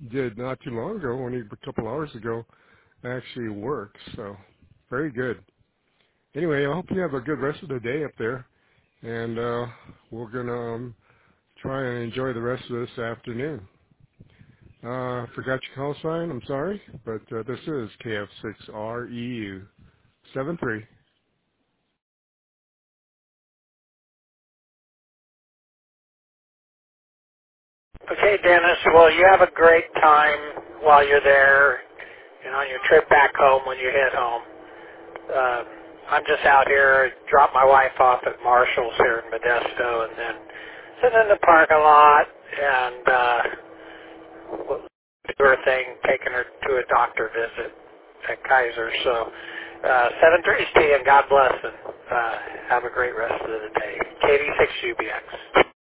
did not too long ago, only a couple hours ago, actually works. So very good. Anyway, I hope you have a good rest of the day up there, and we're gonna try and enjoy the rest of this afternoon. Forgot your call sign. I'm sorry, but this is KF6REU 73. Okay, Dennis. Well, you have a great time while you're there and on your trip back home when you head home. Uh, I'm just out here, drop my wife off at Marshall's here in Modesto, and then sit in the parking lot and do her thing, taking her to a doctor visit at Kaiser. So 7:30 to you, and God bless, and have a great rest of the day. KD6UBX.